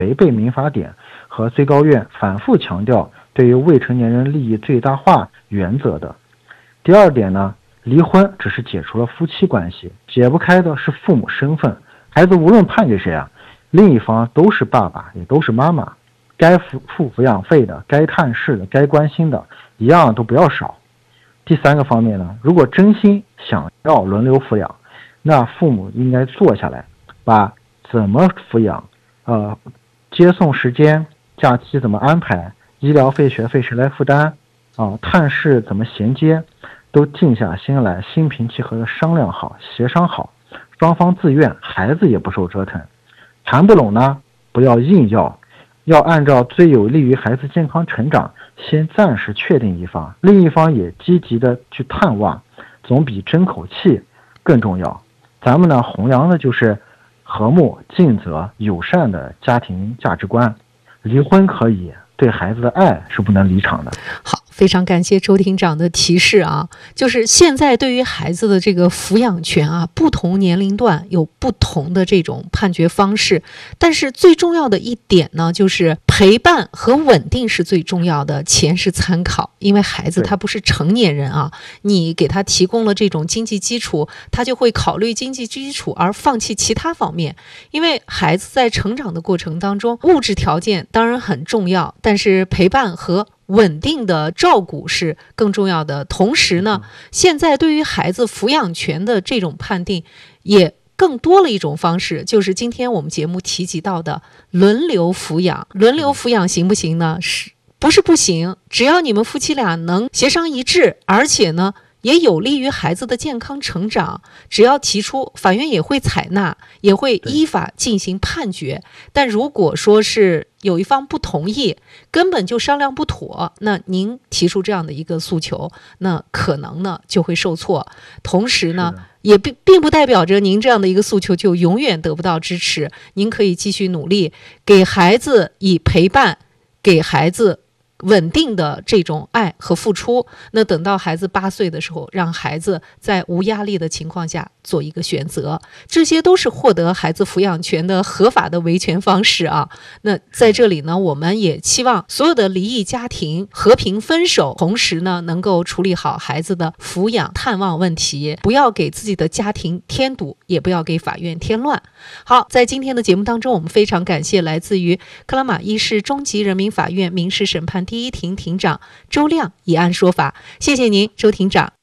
违背民法典和最高院反复强调对于未成年人利益最大化原则的。第二点呢，离婚只是解除了夫妻关系，解不开的是父母身份。孩子无论判给谁另一方都是爸爸也都是妈妈，该付抚养费的，该探视的，该关心的，一样都不要少。第三个方面呢，如果真心想要轮流抚养，那父母应该坐下来，把怎么抚养，接送时间、假期怎么安排、医疗费、学费谁来负担，探视怎么衔接，都静下心来，心平气和的商量好、协商好，双方自愿，孩子也不受折腾。谈不拢呢，不要硬要按照最有利于孩子健康成长，先暂时确定一方，另一方也积极的去探望，总比争口气更重要。咱们呢，弘扬的就是和睦、尽责、友善的家庭价值观。离婚可以，对孩子的爱是不能离场的。 好，非常感谢周庭长的提示就是现在对于孩子的这个抚养权不同年龄段有不同的这种判决方式，但是最重要的一点呢，就是陪伴和稳定是最重要的，钱是参考，因为孩子他不是成年人你给他提供了这种经济基础，他就会考虑经济基础而放弃其他方面。因为孩子在成长的过程当中，物质条件当然很重要，但是陪伴和稳定的照顾是更重要的。同时呢，现在对于孩子抚养权的这种判定也更多了一种方式，就是今天我们节目提及到的轮流抚养。轮流抚养行不行呢？不是不行，只要你们夫妻俩能协商一致，而且呢也有利于孩子的健康成长，只要提出，法院也会采纳，也会依法进行判决。但如果说是有一方不同意，根本就商量不妥，那您提出这样的一个诉求，那可能呢就会受挫。同时呢，也并不代表着您这样的一个诉求就永远得不到支持，您可以继续努力，给孩子以陪伴，给孩子稳定的这种爱和付出。那等到孩子8岁的时候，让孩子在无压力的情况下做一个选择，这些都是获得孩子抚养权的合法的维权方式那在这里呢，我们也期望所有的离异家庭和平分手，同时呢能够处理好孩子的抚养探望问题，不要给自己的家庭添堵，也不要给法院添乱。好，在今天的节目当中，我们非常感谢来自于克拉玛依市中级人民法院民事审判第一庭庭长周亮以案说法。谢谢您，周庭长。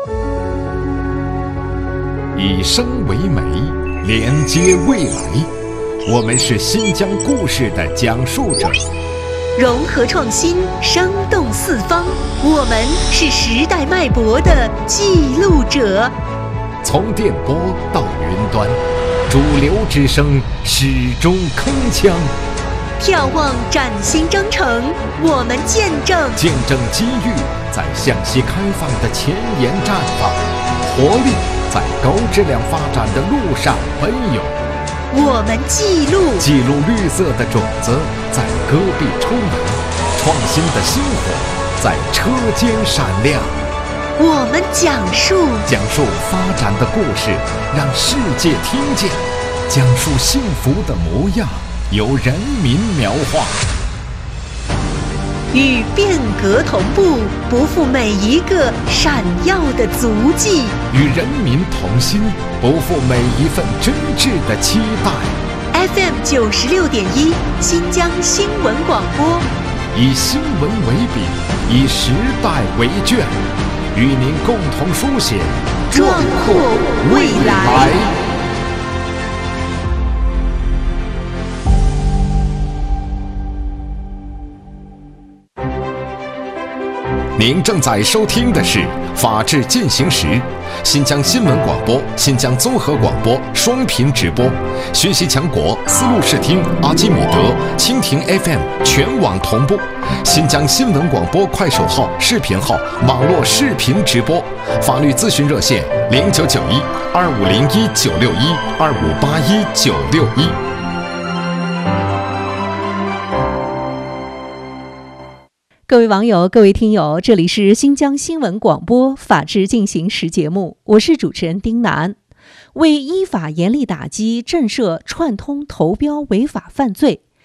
以声为媒，连接未来。我们是新疆故事的讲述者， 融合创新，生动四方。我们是时代脉搏的记录者。 从电波到云端，主流之声始终铿锵。 眺望崭新征程，我们见证机遇在向西开放的前沿绽放，活力在高质量发展的路上奔涌。 我们记录绿色的种子在戈壁抽芽，创新的星火在车间闪亮。 我们讲述发展的故事，让世界听见，讲述幸福的模样，由人民描画。 与变革同步，不负每一个闪耀的足迹； 与人民同心，不负每一份真挚的期待。 FM 96.1，新疆新闻广播， 以新闻为笔，以时代为卷，与您共同书写壮阔未来。 您正在收听的是《法治进行时》，新疆新闻广播、新疆综合广播双频直播，学习强国丝路视听、阿基米德、蜻蜓 FM 全网同步，新疆新闻广播快手号、视频号网络视频直播，法律咨询热线099125019612581961。 各位网友，各位听友，这里是新疆新闻广播法治进行时节目，我是主持人丁楠。为依法严厉打击震慑串通投标违法犯罪，